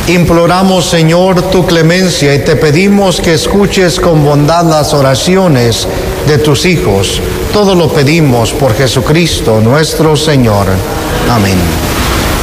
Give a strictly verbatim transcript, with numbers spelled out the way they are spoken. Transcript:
Imploramos, Señor, tu clemencia y te pedimos que escuches con bondad las oraciones de tus hijos. Todo lo pedimos por Jesucristo nuestro Señor. Amén.